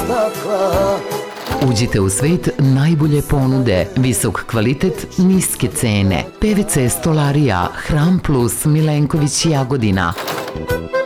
stakla. Uđite u svet najbolje ponude, visok kvalitet, niske cene. PVC stolarija, Hram Plus, Milenković, Jagodina.